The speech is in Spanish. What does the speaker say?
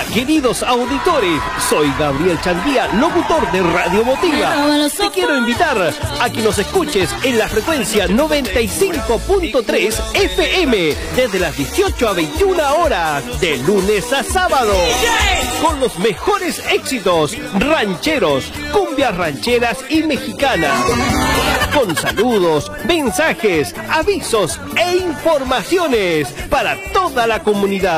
Queridos auditores, soy Gabriel Chandía, locutor de Radio Motiva. Te quiero invitar a que nos escuches en la frecuencia 95.3 FM desde las 18 a 21 horas, de lunes a sábado, con los mejores éxitos rancheros, cumbias rancheras y mexicanas, con saludos, mensajes, avisos e informaciones para toda la comunidad.